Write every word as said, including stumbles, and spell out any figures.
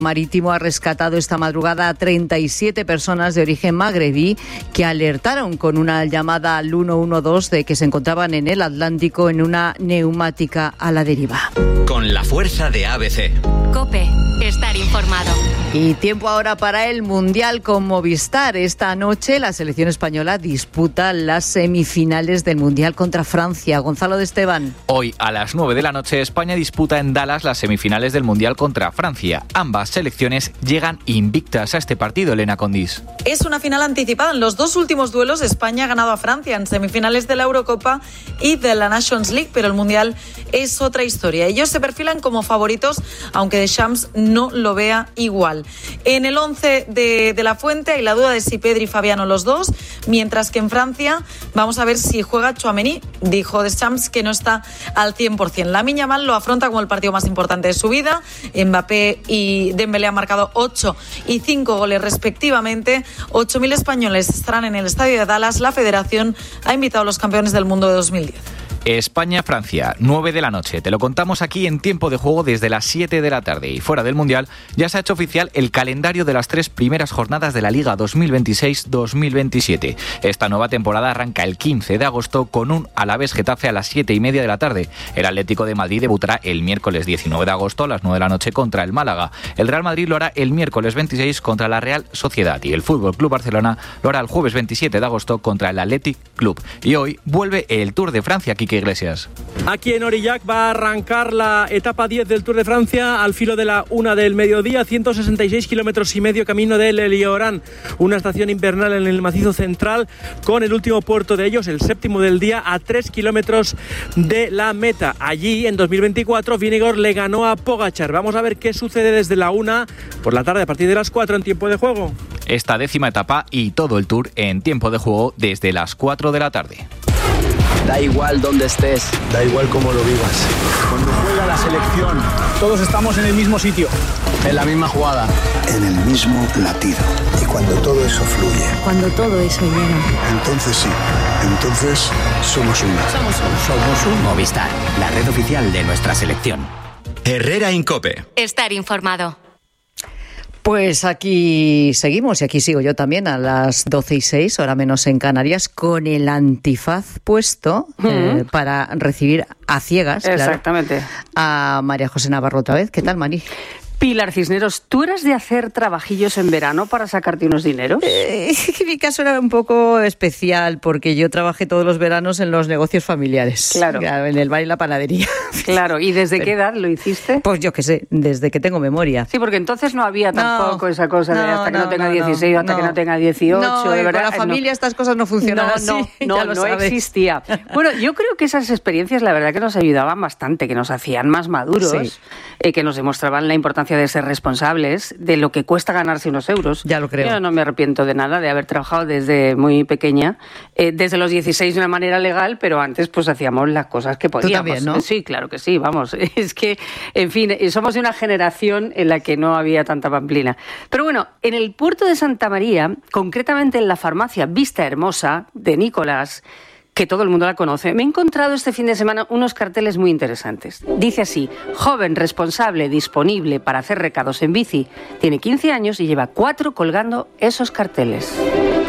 Marítimo ha rescatado esta madrugada a treinta y siete personas de origen magrebí que alertaron con una llamada al uno uno dos de que se encontraban en el Atlántico en una neumática a la deriva. Con la fuerza de A B C. COPE. Estar informado. Y tiempo ahora para el Mundial con Movistar. Esta noche la selección española disputa las semifinales del Mundial contra Francia. Gonzalo de Esteban. Hoy a las nueve de la noche España disputa en Dallas las semifinales del Mundial contra Francia. Ambas selecciones llegan invictas a este partido, Elena Condis. Es una final anticipada. En los dos últimos duelos España ha ganado a Francia en semifinales de la Eurocopa y de la Nations League, pero el Mundial es otra historia. Ellos se perfilan como favoritos, aunque Deschamps no lo vea igual. En el once de, de la Fuente hay la duda de si Pedri y Fabiano los dos, mientras que en Francia vamos a ver si juega Tchouaméni. Dijo Deschamps que no está al cien por ciento. Lamine Yamal lo afronta como el partido más importante de su vida. Mbappé y Dembélé han marcado ocho y cinco goles respectivamente. ocho mil españoles estarán en el estadio de Dallas. La federación ha invitado a los campeones del mundo de dos mil diez. España-Francia, nueve de la noche. Te lo contamos aquí en tiempo de juego desde las siete de la tarde. Y fuera del Mundial ya se ha hecho oficial el calendario de las tres primeras jornadas de la Liga dos mil veintiséis dos mil veintisiete. Esta nueva temporada arranca el quince de agosto con un Alavés-Getafe a las siete y media de la tarde. El Atlético de Madrid debutará el miércoles diecinueve de agosto a las nueve de la noche contra el Málaga. El Real Madrid lo hará el miércoles veintiséis contra la Real Sociedad. Y el Fútbol Club Barcelona lo hará el jueves veintisiete de agosto contra el Athletic Club. Y hoy vuelve el Tour de Francia, Quique Iglesias. Aquí en Aurillac va a arrancar la etapa diez del Tour de Francia al filo de la una del mediodía, ciento sesenta y seis kilómetros y medio camino de Leliorán, una estación invernal en el macizo central con el último puerto de ellos, el séptimo del día, a tres kilómetros de la meta. Allí en dos mil veinticuatro Vingegaard le ganó a Pogačar. Vamos a ver qué sucede desde la una por la tarde a partir de las cuatro en tiempo de juego. Esta décima etapa y todo el Tour en tiempo de juego desde las cuatro de la tarde. Da igual dónde estés, da igual cómo lo vivas. Cuando juega la selección, todos estamos en el mismo sitio, en la misma jugada, en el mismo latido. Y cuando todo eso fluye, cuando todo eso llega, entonces sí, entonces somos uno. Somos uno. Somos un Movistar, la red oficial de nuestra selección. Herrera en COPE. Estar informado. Pues aquí seguimos y aquí sigo yo también a las doce y seis, hora menos en Canarias, con el antifaz puesto mm. eh, para recibir a ciegas, exactamente, claro, a María José Navarro otra vez. ¿Qué tal, Mari? Pilar Cisneros, ¿tú eras de hacer trabajillos en verano para sacarte unos dineros? Eh, mi caso era un poco especial porque yo trabajé todos los veranos en los negocios familiares. Claro. Claro, en el bar y la panadería. Claro, ¿y desde Pero, qué edad lo hiciste? Pues yo qué sé, desde que tengo memoria. Sí, porque entonces no había tampoco no, esa cosa de hasta no, que no tenga no, dieciséis, hasta no. que no tenga dieciocho. No, de verdad, con la familia no. estas cosas no funcionaban no, así. No, no, no existía. Bueno, yo creo que esas experiencias la verdad que nos ayudaban bastante, que nos hacían más maduros, sí. eh, que nos demostraban la importancia de ser responsables de lo que cuesta ganarse unos euros. Ya lo creo. Yo no me arrepiento de nada de haber trabajado desde muy pequeña, eh, desde los dieciséis de una manera legal, pero antes pues hacíamos las cosas que podíamos. Tú también, ¿no? Sí, claro que sí, vamos. Es que, en fin, somos de una generación en la que no había tanta pamplina. Pero bueno, en el puerto de Santa María, concretamente en la farmacia Vista Hermosa de Nicolás, que todo el mundo la conoce, me he encontrado este fin de semana unos carteles muy interesantes. Dice así: joven, responsable, disponible para hacer recados en bici. Tiene quince años y lleva cuatro colgando esos carteles.